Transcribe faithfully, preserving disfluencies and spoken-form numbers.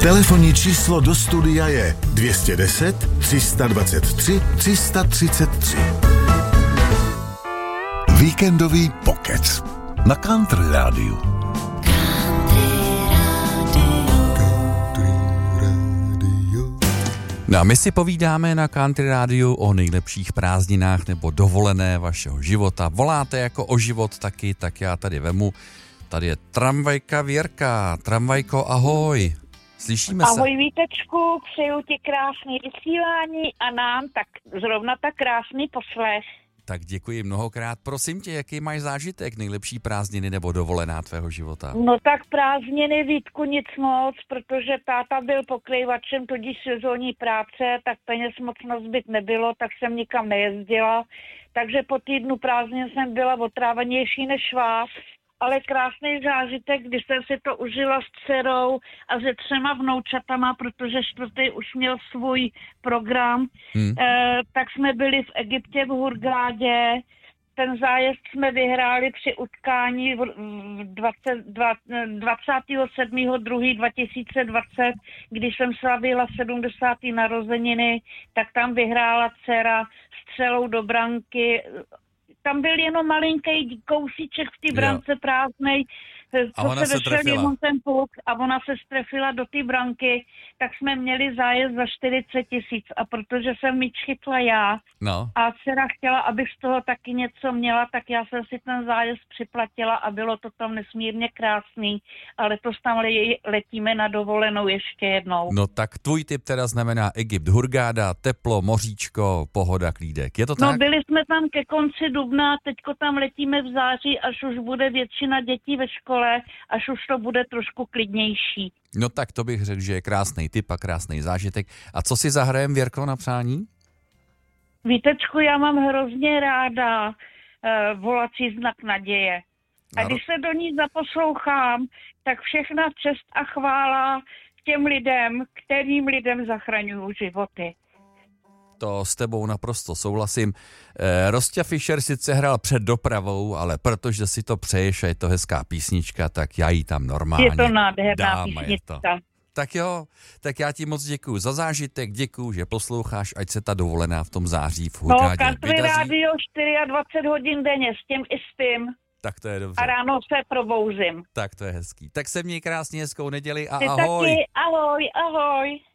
Telefonní číslo do studia je dvě stě deset, tři sta dvacet tři, tři sta třicet tři. Víkendový pokec na Country Rádiu. No a my si povídáme na Country Rádiu o nejlepších prázdninách nebo dovolené vašeho života. Voláte jako o život taky, tak já tady vemu. Tady je tramvajka Věrka. Tramvajko, ahoj. Slyšíme se? Ahoj Vítečku, přeju ti krásný vysílání a nám tak zrovna tak krásný poslech. Tak děkuji mnohokrát. Prosím tě, jaký máš zážitek, nejlepší prázdniny nebo dovolená tvého života? No tak prázdniny, Vítku, nic moc, protože táta byl pokrývačem, tudíž sezónní práce, tak peněz moc na zbyt nebylo, tak jsem nikam nejezdila. Takže po týdnu prázdnin jsem byla otrávanější než vás. Ale krásný zážitek, když jsem si to užila s dcerou a se třema vnoučatama, protože čtvrtý už měl svůj program, hmm. eh, tak jsme byli v Egyptě v Hurgádě. Ten zájezd jsme vyhráli při utkání dvacátého sedmého druhého dva tisíce dvacet, když jsem slavila sedmdesáté narozeniny, tak tam vyhrála dcera střelou do branky. Tam byl jenom malinký kousíček v té brance prázdnej, co se vešel jenom ten puk a ona se strefila do té branky, tak jsme měli zájezd za čtyřicet tisíc a protože jsem míč chytla já no. a dcera chtěla, abych z toho taky něco měla, tak já jsem si ten zájezd připlatila a bylo to tam nesmírně krásný, ale letos tam letíme na dovolenou ještě jednou. No tak tvůj tip teda znamená Egypt, Hurgáda, teplo, moříčko, pohoda, klídek. Je to tak? No byli jsme tam ke konci dubna, teďko tam letíme v září, až už bude většina dětí ve škole, až už to bude trošku klidnější. No tak to bych řekl, že je krásný tip a krásný zážitek. A co si zahrajem, Věrko, na přání? Vítečku, já mám hrozně ráda uh, volací znak naděje. A když se do ní zaposlouchám, tak všechna čest a chvála těm lidem, kterým lidem zachraňují životy. To s tebou naprosto souhlasím. E, Rostia Fischer sice hrál před dopravou, ale protože si to přeješ a je to hezká písnička, tak já ji tam normálně Je to nádherná dám, písnička. Je to. Tak jo, tak já ti moc děkuju za zážitek, děkuju, že posloucháš, ať se ta dovolená v tom září v Hurgádě No, Country Rádio dvacet čtyři hodin denně, s tím i s tím. Tak to je dobře. A ráno se probouzím. Tak to je hezký. Tak se měj krásně, hezkou neděli a Ty ahoj. Taky, ahoj, ahoj.